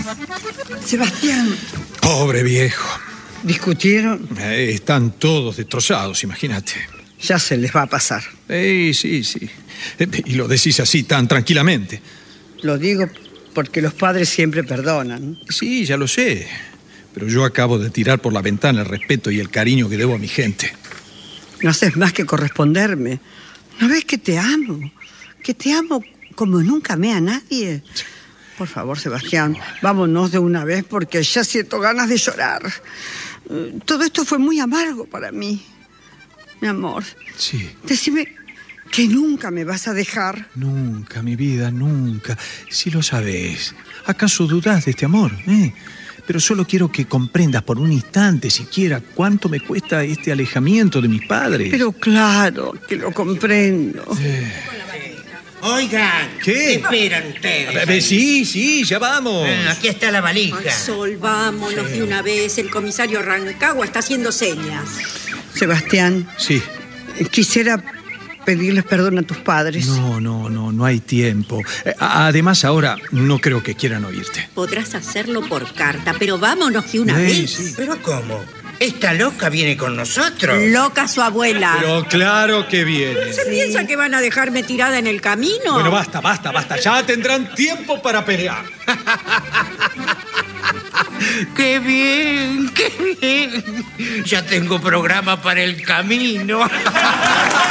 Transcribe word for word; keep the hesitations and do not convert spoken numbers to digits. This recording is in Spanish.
Sebastián. Pobre viejo. ¿Discutieron? Eh, están todos destrozados, imagínate. Ya se les va a pasar. Eh, sí, sí. Eh, y lo decís así tan tranquilamente. Lo digo porque los padres siempre perdonan. Sí, ya lo sé. Pero yo acabo de tirar por la ventana el respeto y el cariño que debo a mi gente. No haces más que corresponderme. ¿No ves que te amo? Que te amo como nunca amé a nadie. Por favor, Sebastián, vámonos de una vez porque ya siento ganas de llorar. Todo esto fue muy amargo para mí. Mi amor. Sí. Decime que nunca me vas a dejar. Nunca, mi vida, nunca. Si lo sabes. ¿Acaso dudás de este amor? ¿Eh? Pero solo quiero que comprendas por un instante siquiera cuánto me cuesta este alejamiento de mis padres. Pero claro que lo comprendo. Eh. Oigan, ¿qué? ¿Qué esperan ustedes? A ver, sí, sí, ya vamos. Ah, aquí está la valija. Ay, Sol, vámonos sí. de una vez. El comisario Rancagua está haciendo señas. Sebastián. Sí. Quisiera pedirles perdón a tus padres. No, no, no, no hay tiempo. Además, ahora no creo que quieran oírte. Podrás hacerlo por carta, pero vámonos de una sí, vez. Sí. ¿Pero cómo? ¿Esta loca viene con nosotros? Loca su abuela. Pero claro que viene. ¿Se sí. piensa que van a dejarme tirada en el camino? Bueno, basta, basta, basta. Ya tendrán tiempo para pelear. ¡Qué bien! ¡Qué bien! Ya tengo programa para el camino.